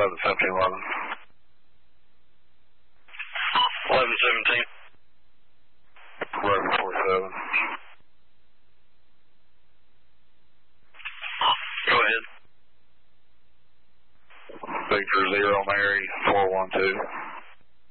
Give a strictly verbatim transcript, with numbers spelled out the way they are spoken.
eleven seventeen eleven. eleven seventeen. eleven forty-seven. Go ahead. Victor Zero Mary four one two.